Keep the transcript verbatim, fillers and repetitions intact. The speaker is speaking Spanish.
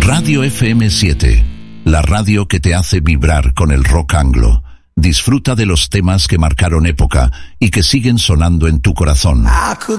Radio F M siete, la radio que te hace vibrar con el rock anglo. Disfruta de los temas que marcaron época y que siguen sonando en tu corazón.